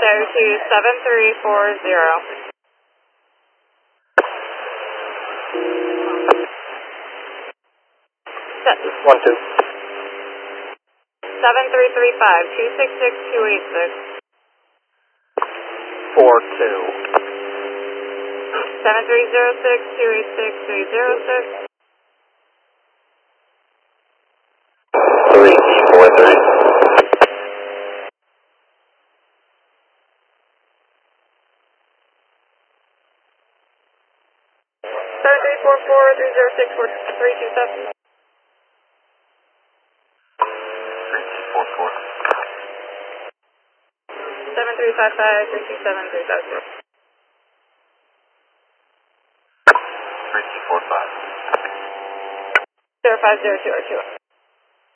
to 7340. 1-2. 7335, 266 286. 4-2. 7306 286 306. 343. 7344 306 327. 3244. 7355 327 350. 3245. 050202.